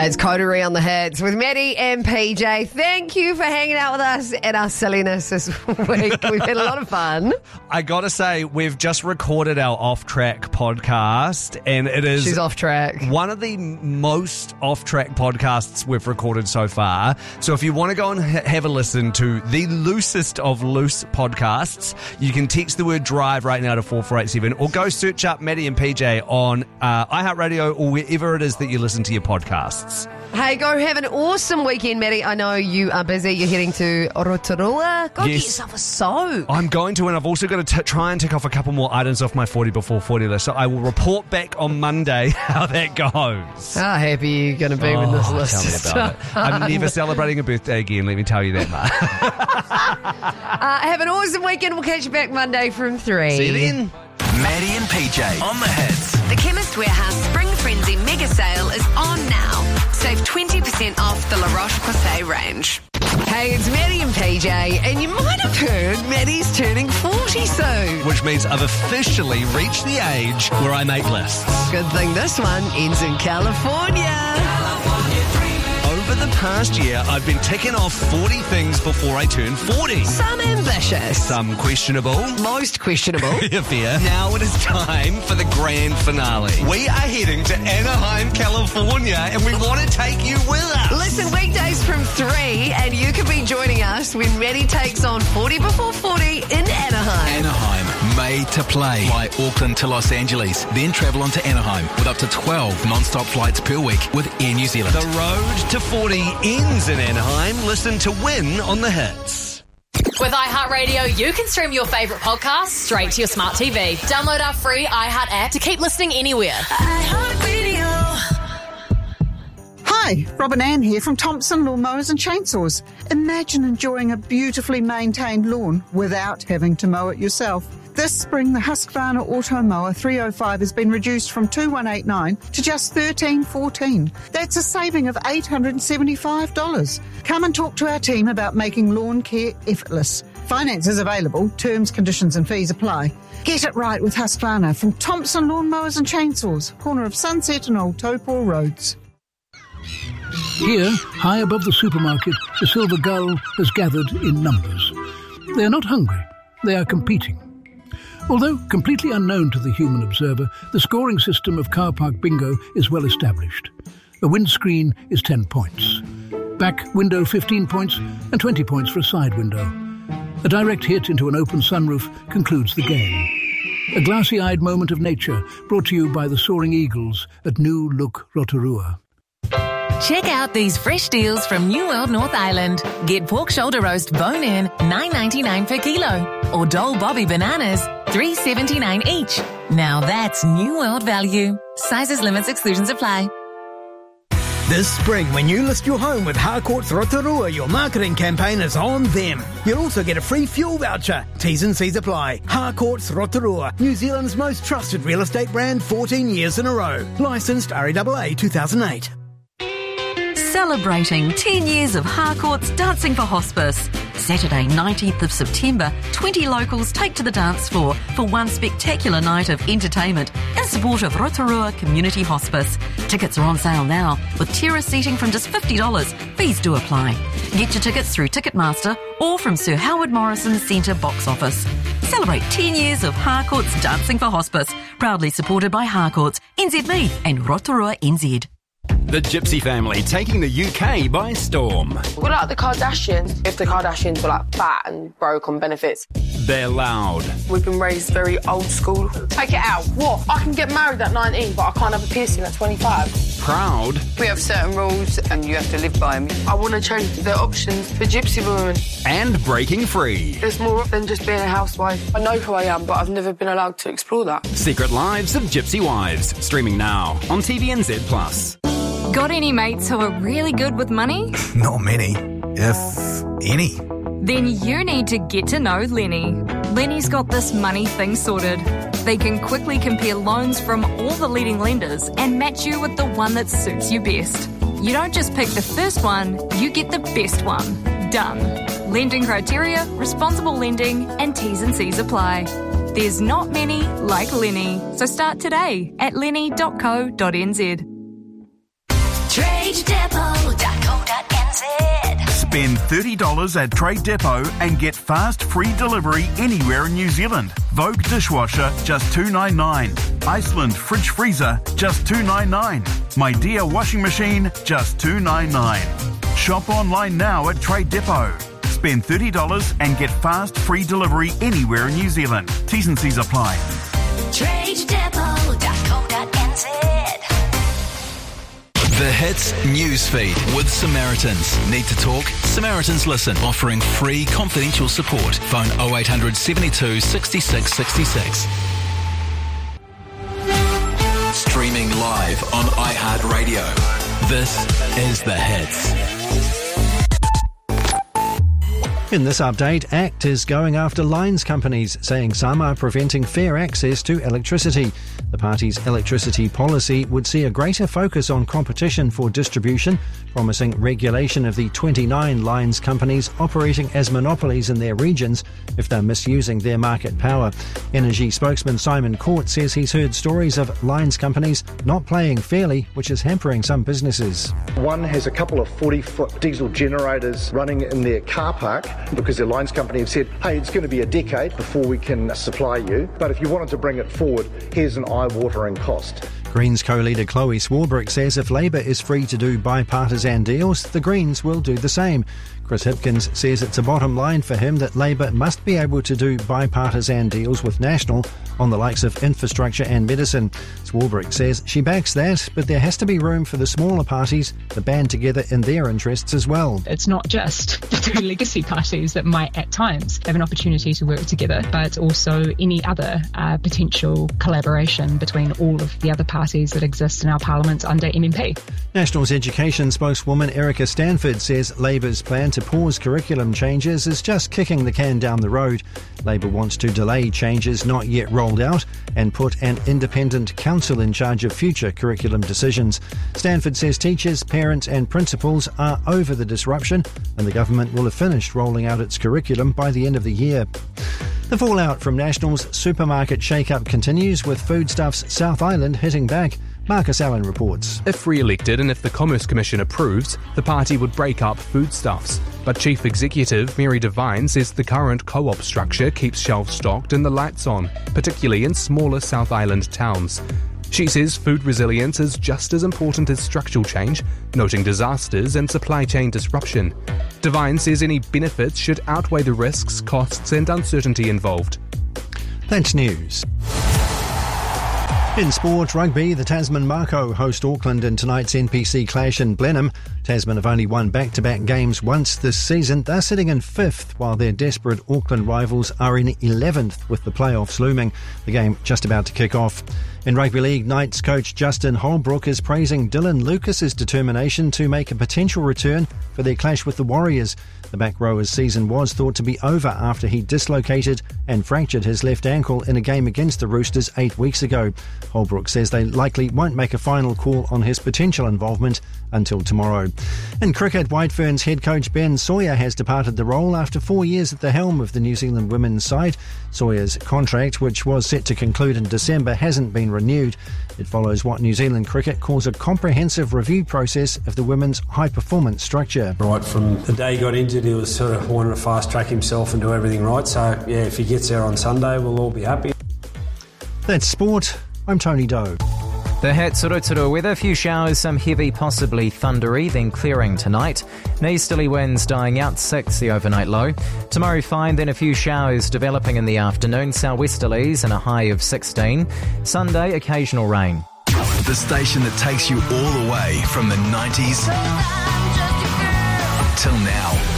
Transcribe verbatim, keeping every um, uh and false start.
It's Coterie on the Hits with Maddie and P J. Thank you for hanging out with us and our silliness this week. We've had a lot of fun. I gotta say, we've just recorded our off-track podcast, and it is She's off track. one of the most off-track podcasts we've recorded so far. So if you want to go and ha- have a listen to the loosest of loose podcasts, you can text the word drive right now to four four eight seven, or go search up Maddie and P J on uh, iHeartRadio or wherever it is that you listen to your podcasts. Hey, go have an awesome weekend, Maddie. I know you are busy. You're heading to Rotorua. Go Yes. get yourself a soak. I'm going to, and I've also got to t- try and tick off a couple more items off my forty before forty list. So I will report back on Monday how that goes. How happy are you going to be with this Oh, list? tell me about it. I'm never celebrating a birthday again, let me tell you that much. Uh, have an awesome weekend. We'll catch you back Monday from three. See you then. Maddie and P J on the Hits. The Chemist Warehouse Spring Frenzy Mega Sale is on now. Save twenty percent off the La Roche-Posay range. Hey, it's Maddie and P J, and you might have heard Maddie's turning forty soon. Which means I've officially reached the age where I make lists. Good thing this one ends in California. Over the past year, I've been ticking off forty things before I turn forty. Some ambitious. Some questionable. Most questionable. Fair. Now it is time for the grand finale. We are heading to Anaheim, California, and we want to take you with us. Listen, weekdays from three, and you can be joining us when Maddie takes on forty before forty in Anaheim. Anaheim, made to play. Fly Auckland to Los Angeles, then travel on to Anaheim with up to twelve non-stop flights per week with Air New Zealand. The road to forty ends in Anaheim. Listen to Win on the Hits. With iHeartRadio, you can stream your favourite podcasts straight to your smart T V. Download our free iHeart app to keep listening anywhere. iHeartRadio. Hi, Robin Ann here from Thompson Lawnmowers and Chainsaws. Imagine enjoying a beautifully maintained lawn without having to mow it yourself. This spring, the Husqvarna Auto Mower three oh five has been reduced from two thousand one hundred eighty-nine dollars to just one thousand three hundred fourteen dollars. That's a saving of eight hundred seventy-five dollars. Come and talk to our team about making lawn care effortless. Finance is available. Terms, conditions and fees apply. Get it right with Husqvarna from Thompson Lawnmowers and Chainsaws, corner of Sunset and Old Taupo Roads. Here, high above the supermarket, the silver gull has gathered in numbers. They are not hungry, they are competing. Although completely unknown to the human observer, the scoring system of car park bingo is well established. A windscreen is ten points. Back window fifteen points and twenty points for a side window. A direct hit into an open sunroof concludes the game. A glassy-eyed moment of nature brought to you by the Soaring Eagles at New Look Rotorua. Check out these fresh deals from New World North Island. Get pork shoulder roast bone-in, nine ninety-nine per kilo. Or Dole Bobby bananas, three seventy-nine each. Now that's New World value. Sizes, limits, exclusions apply. This spring, when you list your home with Harcourts Rotorua, your marketing campaign is on them. You'll also get a free fuel voucher. T's and C's apply. Harcourts Rotorua, New Zealand's most trusted real estate brand, fourteen years in a row. Licensed R A A A two thousand eight. Celebrating ten years of Harcourts Dancing for Hospice. Saturday, nineteenth of September, twenty locals take to the dance floor for one spectacular night of entertainment in support of Rotorua Community Hospice. Tickets are on sale now, with terrace seating from just fifty dollars. Fees do apply. Get your tickets through Ticketmaster or from Sir Howard Morrison Centre box office. Celebrate ten years of Harcourts Dancing for Hospice, proudly supported by Harcourts, N Z M E and Rotorua N Z. The Gypsy family taking the U K by storm. We're like the Kardashians. If the Kardashians were like fat and broke on benefits. They're loud. We've been raised very old school. Take it out. What? I can get married at nineteen, but I can't have a piercing at twenty-five. Proud. We have certain rules and you have to live by them. I want to change the options for Gypsy women. And breaking free. There's more than just being a housewife. I know who I am, but I've never been allowed to explore that. Secret Lives of Gypsy Wives. Streaming now on T V N Z plus. Got any mates who are really good with money? Not many, if any. Then you need to get to know Lenny. Lenny's got this money thing sorted. They can quickly compare loans from all the leading lenders and match you with the one that suits you best. You don't just pick the first one, you get the best one. Done. Lending criteria, responsible lending, and T's and C's apply. There's not many like Lenny, so start today at lenny dot co dot n z. trade depot dot co dot n z. Spend thirty dollars at Trade Depot and get fast free delivery anywhere in New Zealand. Vogue dishwasher, just two dollars ninety-nine. Iceland fridge freezer, just two dollars ninety-nine. My Dear washing machine, just two dollars ninety-nine. Shop online now at Trade Depot. Spend thirty dollars and get fast free delivery anywhere in New Zealand. T's and C's apply. trade depot dot co dot n z. The Hits Newsfeed with Samaritans. Need to talk? Samaritans Listen. Offering free confidential support. Phone oh eight hundred seventy-two sixty-six sixty-six. Streaming live on iHeartRadio. This is The Hits. In this update, ACT is going after lines companies, saying some are preventing fair access to electricity. The party's electricity policy would see a greater focus on competition for distribution, promising regulation of the twenty-nine lines companies operating as monopolies in their regions if they're misusing their market power. Energy spokesman Simon Court says he's heard stories of lines companies not playing fairly, which is hampering some businesses. One has a couple of forty-foot diesel generators running in their car park because their lines company have said, hey, it's going to be a decade before we can supply you, but if you wanted to bring it forward, here's an eye-watering cost. Greens co-leader Chloe Swarbrick says if Labour is free to do bipartisan deals, the Greens will do the same. Chris Hipkins says it's a bottom line for him that Labour must be able to do bipartisan deals with National on the likes of infrastructure and medicine. Swarbrick says she backs that, but there has to be room for the smaller parties to band together in their interests as well. It's not just the two legacy parties that might at times have an opportunity to work together, but also any other uh, potential collaboration between all of the other parties that exist in our parliaments under M M P. National's education spokeswoman Erica Stanford says Labour's plan to pause curriculum changes is just kicking the can down the road. Labour wants to delay changes not yet rolled out and put an independent council in charge of future curriculum decisions. Stanford says teachers, parents and principals are over the disruption and the government will have finished rolling out its curriculum by the end of the year. The fallout from National's supermarket shake-up continues, with Foodstuffs South Island hitting back. Marcus Allen reports. If re-elected and if the Commerce Commission approves, the party would break up Foodstuffs. But Chief Executive Mary Devine says the current co-op structure keeps shelves stocked and the lights on, particularly in smaller South Island towns. She says food resilience is just as important as structural change, noting disasters and supply chain disruption. Devine says any benefits should outweigh the risks, costs and uncertainty involved. That's news. In sport, rugby, the Tasman Mako host Auckland in tonight's N P C clash in Blenheim. Tasman have only won back-to-back games once this season. They're sitting in fifth, while their desperate Auckland rivals are in eleventh, with the playoffs looming. The game just about to kick off. In Rugby League, Knights coach Justin Holbrook is praising Dylan Lucas's determination to make a potential return for their clash with the Warriors. The back rower's season was thought to be over after he dislocated and fractured his left ankle in a game against the Roosters eight weeks ago. Holbrook says they likely won't make a final call on his potential involvement until tomorrow. In cricket, White Ferns head coach Ben Sawyer has departed the role after four years at the helm of the New Zealand women's side. Sawyer's contract, which was set to conclude in December, hasn't been renewed. It follows what New Zealand cricket calls a comprehensive review process of the women's high-performance structure. Right from the day he got injured, he was sort of wanting to fast-track himself and do everything right. So, yeah, if he gets there on Sunday, we'll all be happy. That's sport. I'm Tony Doe. The Hits Uruturu weather, a few showers, some heavy, possibly thundery, then clearing tonight. Easterly winds dying out, six the overnight low. Tomorrow fine, then a few showers developing in the afternoon, southwesterlies and a high of sixteen. Sunday, occasional rain. The station that takes you all the way from the nineties till now.